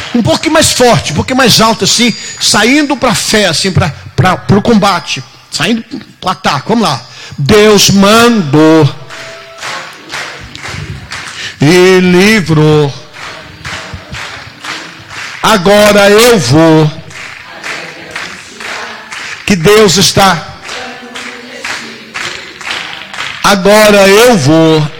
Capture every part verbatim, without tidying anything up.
Um pouquinho mais forte, um pouquinho mais alto assim, saindo para a fé, assim, para o combate, saindo para o ataque. Vamos lá. Deus mandou e livrou. Agora eu vou. Que Deus está. Agora eu vou.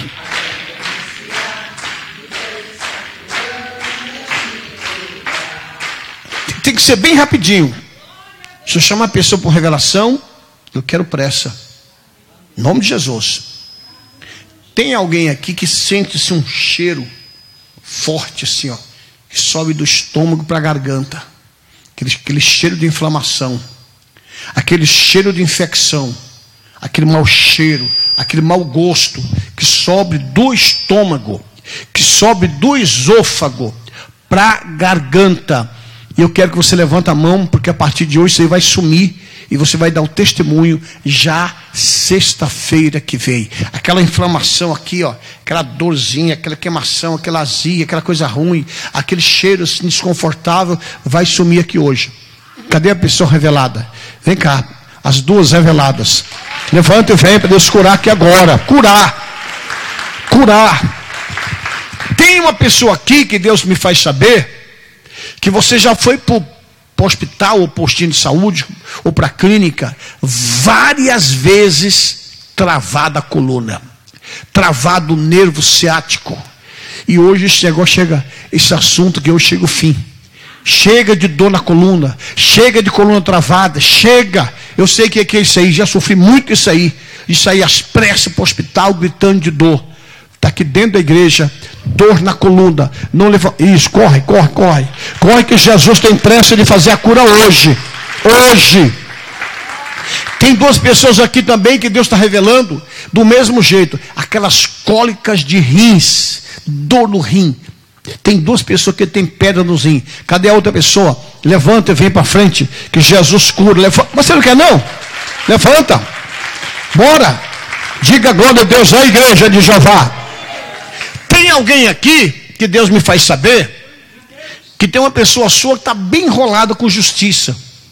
Tem que ser bem rapidinho. Se eu chamar a pessoa por revelação, eu quero pressa. Em nome de Jesus. Tem alguém aqui que sente-se um cheiro forte assim, ó, que sobe do estômago para a garganta. Aquele, aquele cheiro de inflamação. Aquele cheiro de infecção. Aquele mau cheiro. Aquele mau gosto que sobe do estômago. Que sobe do esôfago para a garganta. E eu quero que você levante a mão, porque a partir de hoje você vai sumir e você vai dar o testemunho já sexta-feira que vem. Aquela inflamação aqui, ó, aquela dorzinha, aquela queimação, aquela azia, aquela coisa ruim, aquele cheiro assim, desconfortável, vai sumir aqui hoje. Cadê a pessoa revelada? Vem cá, as duas reveladas. Levanta e vem para Deus curar aqui agora. Curar. Curar. Tem uma pessoa aqui que Deus me faz saber que você já foi para o hospital ou postinho de saúde ou para a clínica várias vezes, travada a coluna, travado o nervo ciático, e hoje chegou, chega esse assunto que hoje chega o fim. Chega de dor na coluna, chega de coluna travada, chega. Eu sei que é isso aí, já sofri muito isso aí, isso aí às pressas para o hospital gritando de dor. Está aqui dentro da igreja, dor na coluna, não levanta. Isso, corre, corre, corre. Corre que Jesus tem pressa de fazer a cura hoje. Hoje. Tem duas pessoas aqui também que Deus está revelando do mesmo jeito. Aquelas cólicas de rins, dor no rim. Tem duas pessoas que têm pedra nos rins. Cadê a outra pessoa? Levanta e vem para frente, que Jesus cura. Levanta. Você não quer não? Levanta. Bora. Diga glória a Deus à igreja de Jeová. Tem alguém aqui que Deus me faz saber que tem uma pessoa sua que está bem enrolada com justiça,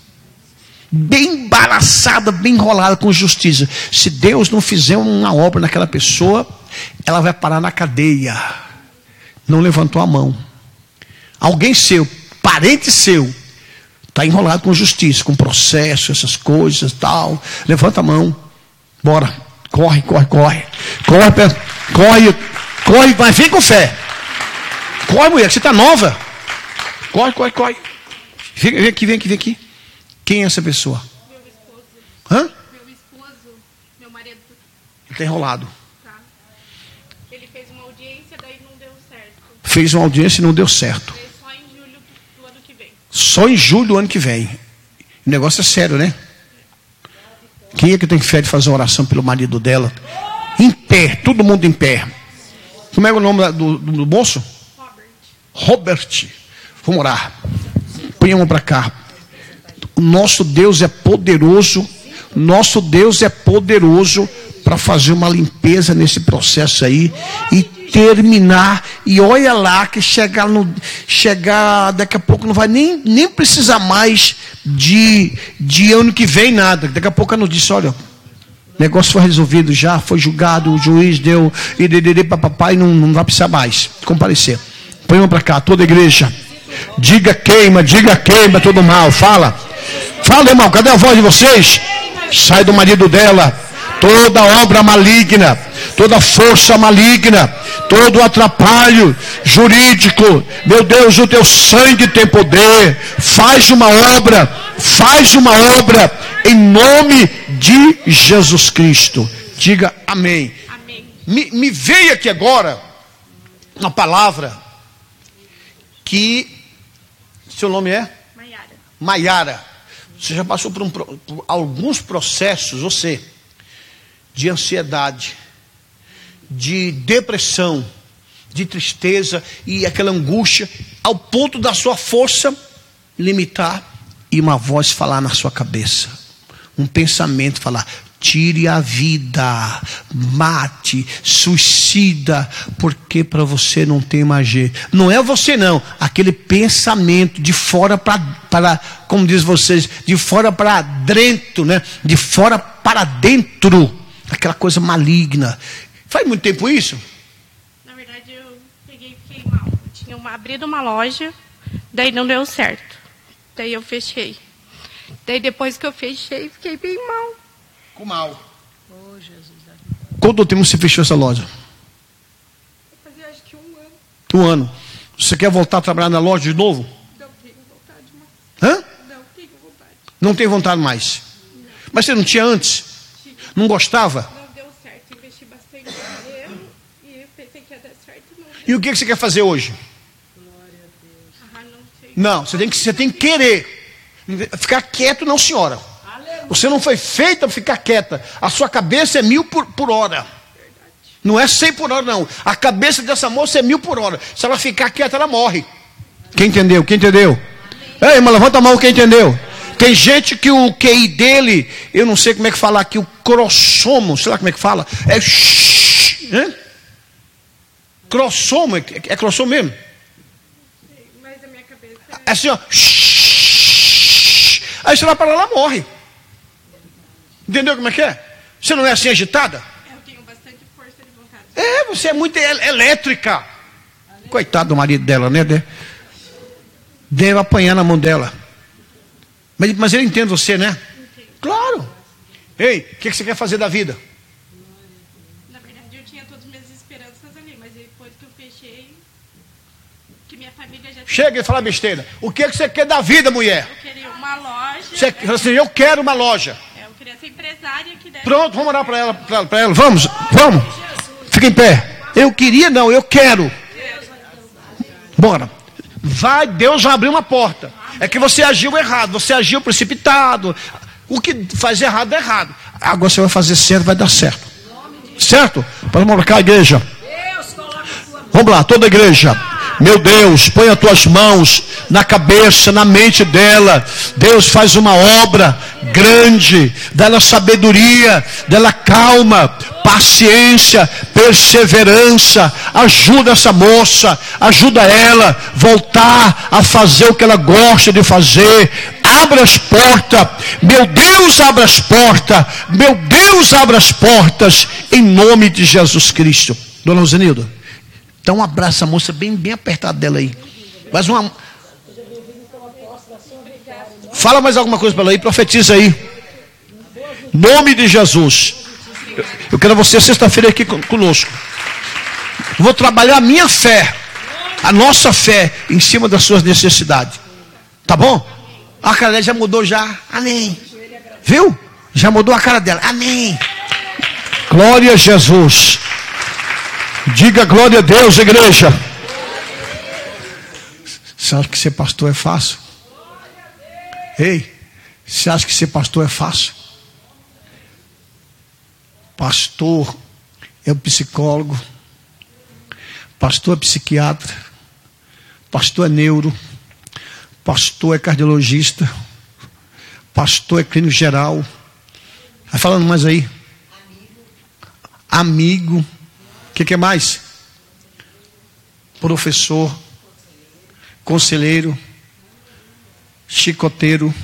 bem embaraçada, bem enrolada com justiça. Se Deus não fizer uma obra naquela pessoa, ela vai parar na cadeia. Não levantou a mão. Alguém seu, parente seu, está enrolado com justiça, com processo, essas coisas tal. Levanta a mão. Bora. Corre, corre, corre. Corre, corre, corre, mas vem com fé. Corre, mulher, que você está nova. Corre, corre, corre. Vem, vem aqui, vem aqui, vem aqui. Quem é essa pessoa? Meu esposo. Hã? Meu esposo, meu marido. Ele está enrolado. Tá. Ele fez uma audiência, daí não deu certo. Fez uma audiência e não deu certo. Foi só em julho do ano que vem. Só em julho do ano que vem. O negócio é sério, né? Quem é que tem fé de fazer uma oração pelo marido dela? Em pé, todo mundo em pé. Como é o nome do, do, do moço? Robert. Robert. Vamos orar. Põe a mão para cá. O nosso Deus é poderoso. Nosso Deus é poderoso para fazer uma limpeza nesse processo aí e terminar. E olha lá que chegar, no, chegar daqui a pouco não vai nem, nem precisar mais de, de ano que vem nada. Daqui a pouco ela não disse, olha, o negócio foi resolvido já, foi julgado, o juiz deu, e dedede para papai, não, não vai precisar mais comparecer. Põe uma para cá, toda a igreja. Diga queima, diga queima todo mal. Fala. Fala, irmão, cadê a voz de vocês? Sai do marido dela. Toda obra maligna, toda força maligna, todo atrapalho jurídico. Meu Deus, o teu sangue tem poder. Faz uma obra, faz uma obra em nome de Jesus Cristo. Diga amém. Amém. Me, me veio aqui agora uma palavra que, seu nome é? Maiara. Maiara. Você já passou por, um, por alguns processos, você, de ansiedade, de depressão, de tristeza e aquela angústia, ao ponto da sua força limitar e uma voz falar na sua cabeça, um pensamento falar, tire a vida, mate, suicida, porque para você não tem mais jeito. Não é você não, aquele pensamento de fora para, para como diz vocês, de fora para dentro, né? De fora para dentro, aquela coisa maligna. Faz muito tempo isso? Na verdade, eu peguei e fiquei mal. Eu tinha uma, abrido uma loja, daí não deu certo. Daí eu fechei. Daí depois que eu fechei, fiquei bem mal. Com mal. Oh, Jesus. Quanto tempo você fechou essa loja? Eu fazia acho que um ano. Um ano. Você quer voltar a trabalhar na loja de novo? Não tenho vontade mais. Hã? Não tenho vontade. Não tem vontade mais? Não. Mas você não tinha antes? Tinha. Não gostava? Não deu certo. Investi bastante dinheiro e pensei que ia dar certo. Não. E o que você quer fazer hoje? Glória a Deus. Ah, não sei. Não, você tem que, você tem que querer. Ficar quieto não, senhora. Você não foi feita para ficar quieta. A sua cabeça é mil por, por hora. Não é cem por hora, não. A cabeça dessa moça é mil por hora. Se ela ficar quieta, ela morre. Quem entendeu? Quem entendeu? Ei, mas levanta a mão, quem entendeu? Tem gente que o Q I dele, eu não sei como é que fala aqui, o crossomo, sei lá como é que fala. É shh, né? Crossomo, é, é crossomo mesmo? Mas a minha cabeça é assim, ó. Shh, aí você vai para lá, ela morre. Entendeu como é que é? Você não é assim agitada? Eu tenho bastante força de vontade. É, você é muito elétrica. Coitado do marido dela, né? Deve apanhar na mão dela. Mas, mas ele entende você, né? Entendo. Claro. Ei, o que, que você quer fazer da vida? Na verdade, eu tinha todas as minhas esperanças ali, mas depois que eu fechei, que minha família já... Chega e fala besteira. O que, que você quer da vida, mulher? Eu queria uma loja... Você, assim, eu quero uma loja. Eu queria ser empresária que deve... Pronto, vamos orar para ela, para ela. Vamos, vamos. Fica em pé. Eu queria, não, eu quero. Bora. Vai, Deus vai abrir uma porta. É que você agiu errado, você agiu precipitado. O que faz errado é errado. Agora você vai fazer certo, vai dar certo. Certo? Vamos colocar a igreja. Vamos lá, toda a igreja. Meu Deus, põe as tuas mãos na cabeça, na mente dela. Deus faz uma obra grande, dela sabedoria, dela calma, paciência, perseverança. Ajuda essa moça, ajuda ela a voltar a fazer o que ela gosta de fazer. Abra as portas, meu Deus, abra as portas, meu Deus, abra as portas, em nome de Jesus Cristo. Dona Rosenilda, dá um abraço à moça bem, bem apertado dela aí. Faz uma... Fala mais alguma coisa para ela aí, profetiza aí. Nome de Jesus. Eu, eu quero você sexta-feira aqui conosco. Vou trabalhar a minha fé, a nossa fé, em cima das suas necessidades. Tá bom? A cara dela já mudou já. Amém. Viu? Já mudou a cara dela. Amém. Glória a Jesus. Diga glória a Deus, igreja. Você acha que ser pastor é fácil? Ei, você acha que ser pastor é fácil? Pastor é o psicólogo, pastor é psiquiatra, pastor é neuro, pastor é cardiologista, pastor é clínico geral. Vai falando mais aí. Amigo. O que, que é mais? Professor, conselheiro, chicoteiro.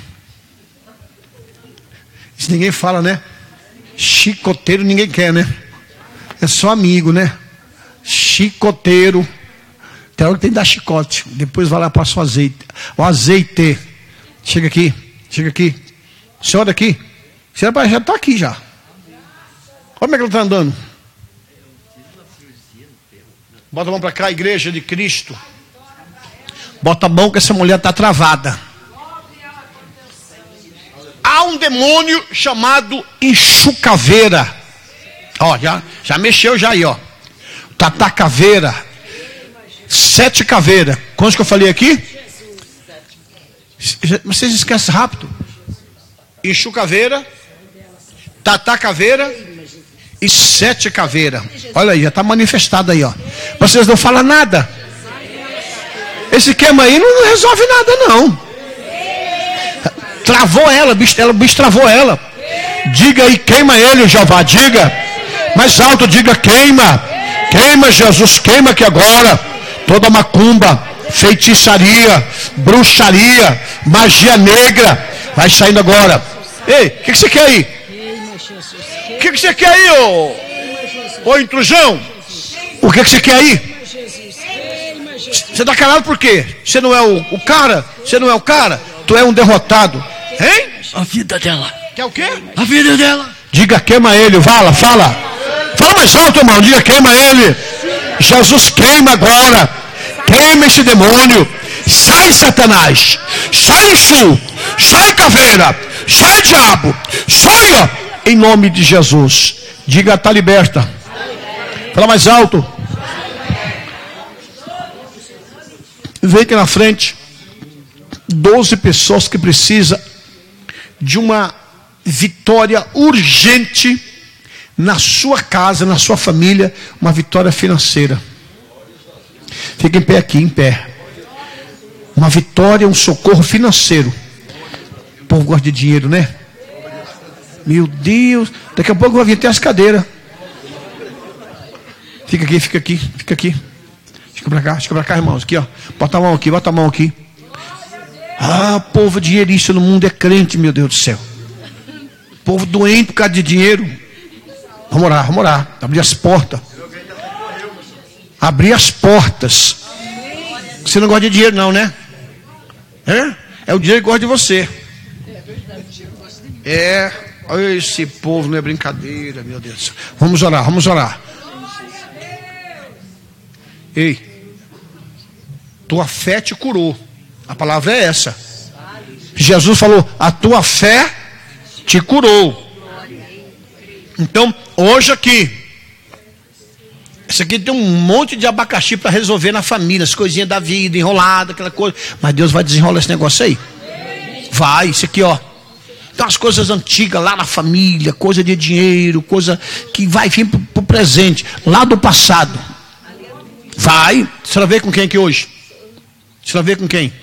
Isso ninguém fala, né? Chicoteiro ninguém quer, né? É só amigo, né? Chicoteiro. Tem hora que tem que dar chicote. Depois vai lá, passa o azeite. O azeite. Chega aqui, chega aqui. Senhora aqui. A senhora já está aqui já. Olha como é que ela está andando. Bota a mão para cá, igreja de Cristo. Bota a mão que essa mulher está travada. Há um demônio chamado enxucaveira. Ó, já, já mexeu já aí, ó. Tata caveira. Sete caveiras. Quantos que eu falei aqui? Mas vocês esquecem rápido. Enxucaveira, tata caveira e sete caveiras. Olha aí, já está manifestado aí, ó. Vocês não falam nada. Esse esquema aí não resolve nada, não. Travou ela, bicho, ela, bicho travou ela. Diga aí, queima ele, Jeová, diga. Mais alto, diga, queima. Queima, Jesus, queima aqui agora. Toda macumba, feitiçaria, bruxaria, magia negra, vai saindo agora. Ei, o que, que você quer aí? O que, que você quer aí, ô, ô intrusão? O que, que você quer aí? Você está calado por quê? Você não é o, o cara? Você não é o cara? Tu é um derrotado. Hein? A vida dela. Quer o quê? A vida dela. Diga, queima ele, fala, fala. Fala mais alto, irmão, diga, queima ele. Jesus, queima agora. Queima esse demônio. Sai, Satanás. Sai, Exu. Sai, caveira. Sai, diabo. Saia. Em nome de Jesus. Diga, está liberta. Fala mais alto. Vem aqui na frente. Doze pessoas que precisam de uma vitória urgente na sua casa, na sua família, uma vitória financeira. Fica em pé aqui, em pé. Uma vitória, um socorro financeiro. O povo gosta de dinheiro, né? Meu Deus, daqui a pouco vai vir até as cadeiras. Fica aqui, fica aqui, fica aqui. Fica pra cá, fica pra cá, irmãos. Aqui, ó. Bota a mão aqui, bota a mão aqui. Ah, povo dinheirista no mundo é crente, meu Deus do céu. Povo doente por causa de dinheiro. Vamos orar, vamos orar. Abrir as portas. Abrir as portas. Você não gosta de dinheiro não, né? É? É o dinheiro que gosta de você. É. Olha esse povo, não é brincadeira, meu Deus do céu. Vamos orar, vamos orar. Ei. Tua fé te curou. A palavra é essa. Jesus falou, a tua fé te curou. Então, hoje aqui, isso aqui tem um monte de abacaxi para resolver na família, as coisinhas da vida, enrolada, aquela coisa. Mas Deus vai desenrolar esse negócio aí. Vai, isso aqui, ó. Tem umas coisas antigas lá na família, coisa de dinheiro, coisa que vai vir para o presente, lá do passado. Vai. Você vai ver com quem aqui hoje? Você vai ver com quem?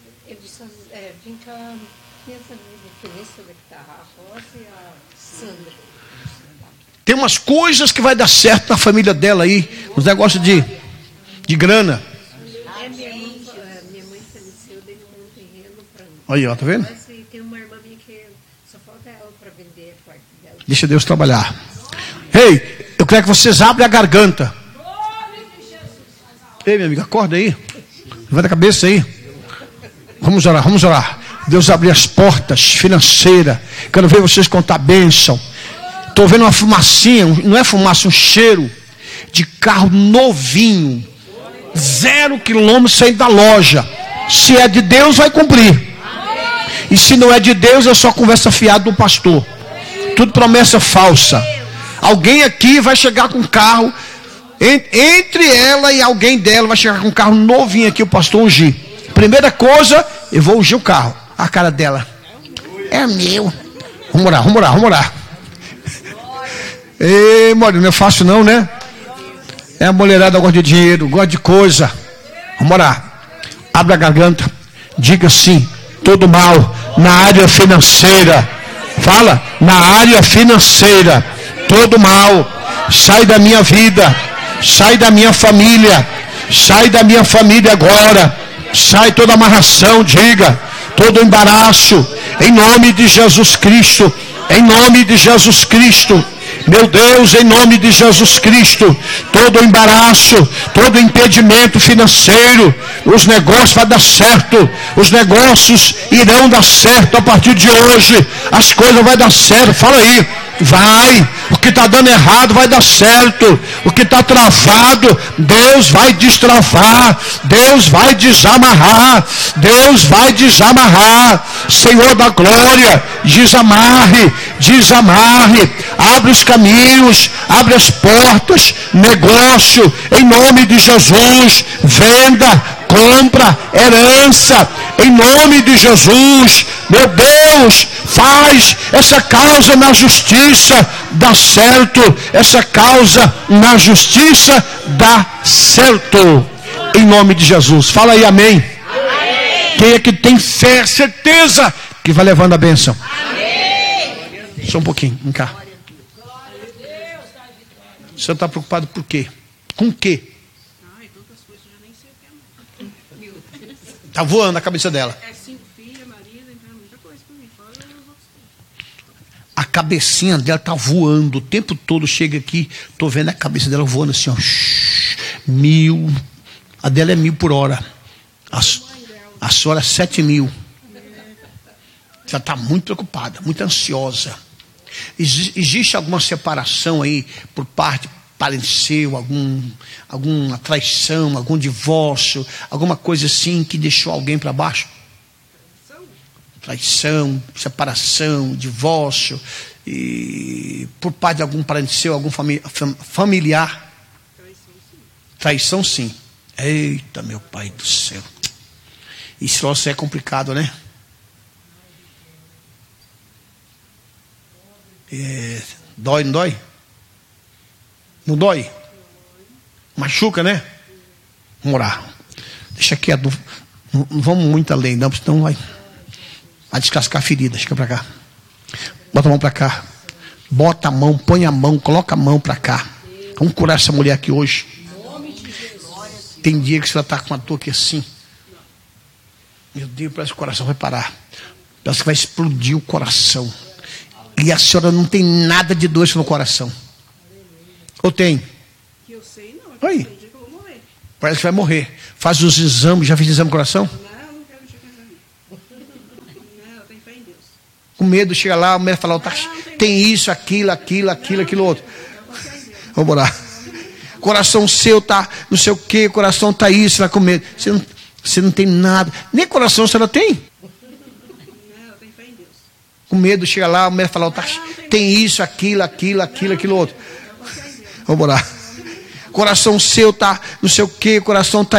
Tem umas coisas que vai dar certo na família dela aí, uns negócios de, de grana. É, minha mãe, minha mãe faleceu, daí ficou um terreno para mim. Aí, ó, tá vendo? E tem uma irmã minha que só falta ela para vender a quarto dela. Deixa Deus trabalhar. Ei, eu quero que vocês abrem a garganta. Ei, minha amiga, acorda aí. Levanta a cabeça aí. Vamos orar, vamos orar. Deus abrir as portas financeiras. Quero ver vocês contar bênção. Estou vendo uma fumacinha, não é fumaça, um cheiro de carro novinho. Zero quilômetro saindo da loja. Se é de Deus, vai cumprir. E se não é de Deus, é só conversa fiada do pastor. Tudo promessa falsa. Alguém aqui vai chegar com um carro. Entre ela e alguém dela vai chegar com um carro novinho aqui, o pastor ungir. Primeira coisa, eu vou ungir o carro. A cara dela. É meu. Vamos orar, vamos orar, vamos orar. Ei, Maurício, não é fácil não, né? É a mulherada gosta de dinheiro, gosta de coisa. Vamos orar. Abre a garganta. Diga sim. Todo mal na área financeira. Fala. Na área financeira. Todo mal. Sai da minha vida. Sai da minha família. Sai da minha família agora. Sai toda amarração. Diga. Todo embaraço. Em nome de Jesus Cristo. Em nome de Jesus Cristo. Meu Deus, em nome de Jesus Cristo, todo embaraço, todo impedimento financeiro, os negócios vão dar certo, os negócios irão dar certo a partir de hoje, as coisas vão dar certo, fala aí, vai, o que está dando errado vai dar certo, o que está travado, Deus vai destravar, Deus vai desamarrar, Deus vai desamarrar, Senhor da glória, desamarre, desamarre, abre os caminhos, abre as portas, negócio, em nome de Jesus, venda, compra, herança, em nome de Jesus, meu Deus, faz essa causa na justiça dar certo, essa causa na justiça dá certo, em nome de Jesus. Fala aí, amém. Amém. Quem é que tem fé, certeza que vai levando a bênção? Amém. Só um pouquinho, vem cá. O senhor está preocupado por quê? Com o quê? Está voando a cabeça dela. É cinco filhas, marido, então é muita coisa para mim. Fora os outros. A cabecinha dela está voando. O tempo todo chega aqui, estou vendo a cabeça dela voando assim, ó. Mil. A dela é mil por hora. A, a sua é sete mil. Ela está muito preocupada, muito ansiosa. Ex, existe alguma separação aí por parte pareceu, algum, alguma traição, algum divórcio, alguma coisa assim que deixou alguém para baixo? Traição, separação, divórcio, e por parte de algum parente seu, algum fami familiar? Traição sim. Eita, meu pai do céu. Isso é complicado, né? É, dói, não dói? Não dói? Machuca, né? Vamos orar. Deixa quieto. Não, não vamos muito além, não, senão vai, vai descascar a ferida. Chega pra cá. Bota a mão pra cá. Bota a mão, põe a mão, coloca a mão pra cá. Vamos curar essa mulher aqui hoje. Tem dia que você está com uma dor aqui assim. Meu Deus, parece que o coração vai parar. Parece que vai explodir o coração. E a senhora não tem nada de doença no coração. Ou tem? Que eu sei, não. Oi. Tem dia que eu vou morrer. Parece que vai morrer. Faz os exames. Já fez exame do coração? Não, não quero mexer com exame. Não, eu tenho fé em Deus. Com medo, chega lá, a mulher fala, oh, tá, tem isso, aquilo, aquilo, aquilo, aquilo outro. Vamos orar. Coração seu tá não sei o que, coração tá isso, vai com medo. Você não, você não tem nada. Nem coração a senhora tem? Não, eu tenho fé em Deus. Com medo, chega lá, a mulher fala, oh, tá, tem isso, aquilo, aquilo, aquilo, aquilo outro. Vamos orar. Coração seu tá não sei o que, coração tá